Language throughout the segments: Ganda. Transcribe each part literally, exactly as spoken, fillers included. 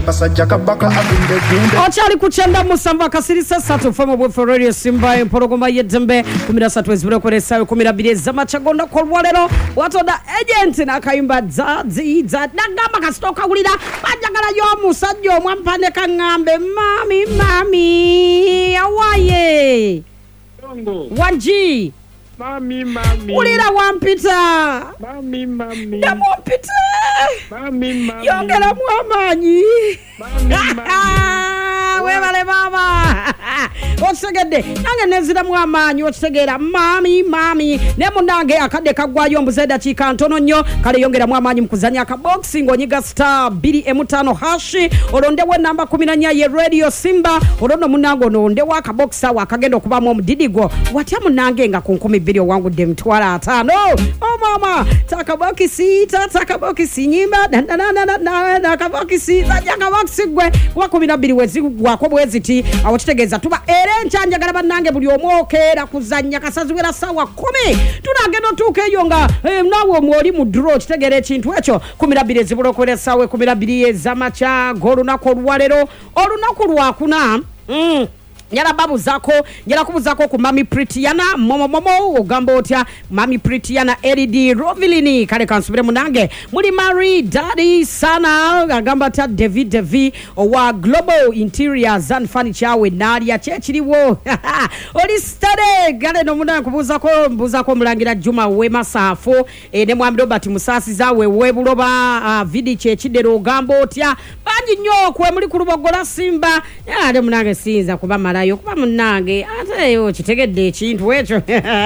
basajja kabaka abinde ginde ochali kuchenda musamba kasirisa satu fama bwe for radio Simba empologoma yedembe kumi na tatu ezibiro kwesa kumi na mbili za machagonda kolwalero watoda agent na kayimba zazi za dagama kastoka ulira bajagala yo musajjo mwampane kangambe mami mami awaye Tongo wanji mami mami ulira wampita mami mami ndamumpita mami mami yongera mwamanyi mami mami webale mama otsegede nange nezira mwamanyi otsegeera mami mami ne munange akade kagwayo mbuzeda chika ntono nnyo kale yongera mwamanyi mukuzanya ka boxing onyiga star mbili emu tano hashi olondewe namba kumi na nnya ye radio Simba olono munango nondewa ka boxa wakagenda okubamu omudidigo watya munange nga ku nkumi bbiri wangu de mtwala atano oh mama takaboki sita takaboki sinyimba na na na na na kaboki sita jakaboki gwe wa kumi na bbiri wezi gwako bweziti awokitegeza tuba ere nchanja galaba nange buli omwokera kuzanya kasaziwera sawa kumi tunagenda tuke yonga eh, nawo mwoli mu draw kitegere ekintu ekyo kumi na bbiri eziburo kwere sawe kumi na bbiri ezamacha golu nako lwalero olunako lwakuna mm. Nyala babu zako, nyala kubuzako ku Mami Pritiana, momo momo, ogambo otya, Mami Pritiana, L D Rovilini, kare kansubire munange, muli Mari, Daddy, Sana, agamba ta David Devi, owa Global Interior, Zan Furniture, we Nadia, chechiriwo, oli stade, gale no munange kubuzako, mbuzako mulangira Juma, Wema Safo, e ne mwamido bati musasi za, we webuloba, uh, vidi chechidero, ogambo otya, banji nyo, kwe muli kurubogola Simba, ya de munange sinza, kuba mara yokuba munange ate yo kitegedde ekintu ekyo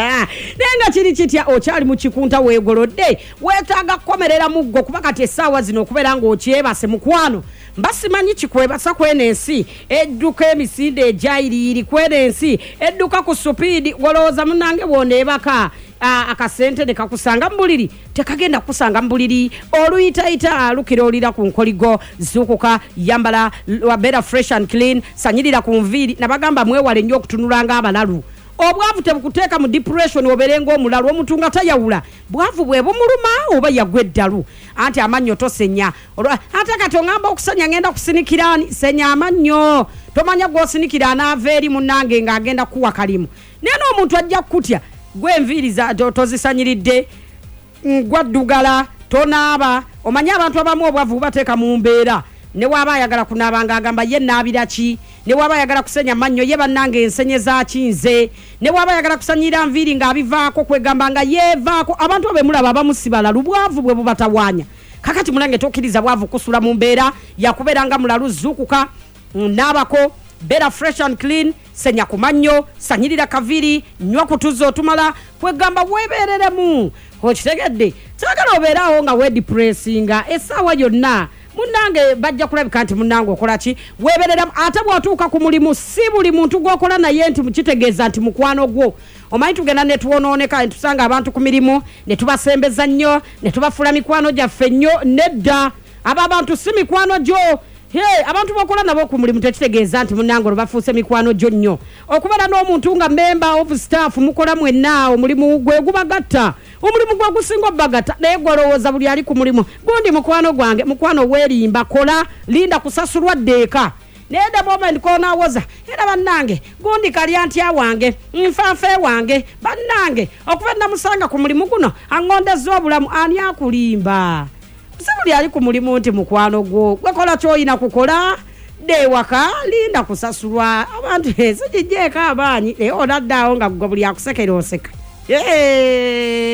nenga kiri kitya okyali mu kikunta weegolodde weetaaga kukomerera muggo kuba kati essaawa zino okubeera ng'okyebase mukwano mbasimanyi kikwebasa kwenensi edduka emisinde ejayiriri kwenensi edduka ku supiidi wolowooza munange bw'oneebaka akasente ne kakusanga mbuliri tekagenda kusanga mbuliri oluyitaita lukira olira ku nkoligo zukuka yambala wabera fresh and clean sanyirira ku nviiri nabagamba mwewale nnyo okutunulanga abalalu obwavu tebukuteeka mu depression oberenga omulalu omutunga tayawula bwavu bwe bumuluma oba yagweddalu anti amannyo tosenya ate kati ongamba okusenya ngenda kusinikirani senya amannyo tomanya gwosinikira anaava eri munange ng'agenda kuwa kalimu neno omuntu ajja kukutya gwe enviiri za tozisanyiridde gwaddugala tonaaba omanya abantu abamu obwavu bateeka mu mbeera ne waba ayagala kunaaba ng'agamba ye naabira ki ne waba ayagala kusenya mannyo ye bannange ensenye za kinze ne waba ayagala kusanyira nviiri ng'abivaako kwegamba nga yeevaako abantu abemulaba abamusibala lubwavu bwe bubatawaanya kakati munange tokkiriza bwavu kusula mu mbeera yakubeera nga mulalu zuukuka naabako better fresh and clean senya kumannyo sanyirira kaviri nywa kutuzo tumala kwegamba webereremu okitegedde tagala obeerawo nga we depressinga essaawa yonna munange bajja kulabika nti munange okola ki webereramu ate bw'otuuka ku mulimu si buli muntu gw'okola naye nti mukitegeeza nti mukwano gwo omanyi tugenda ne tuwonooneka ne tusanga abantu ku mirimu ne tubasembeza nnyo ne tubafuula mikwano gyaffe nnyo nedda abo abantu si mikwano gyo Hey, abantu bakola nabo ku mulimu tekitegeeza nti munango bafuuse mikwano gyo nnyo okubala n'omuntu nga member of staff mukola mwenna omulimu gwe gubagatta omulimu gwa gusinga bagata naye gwalowooza buli ali ku mulimu gundi mukwano gwange mukwano weerimba kola linda kusasulwa ddeeka naye the moment kona woza era bannange gundi kali antya wange nfaafe wange bannange okuba namusanga ku mulimu guno aŋŋondezza obulamu ani akulimba Sabuli ali ku mulimu nti mukwano gwo gwekola kyoyina kukola de waka linda kusasulwa abantu ezijjeeka abaanyi naye onaddawo nga gwe buli akusekera oseka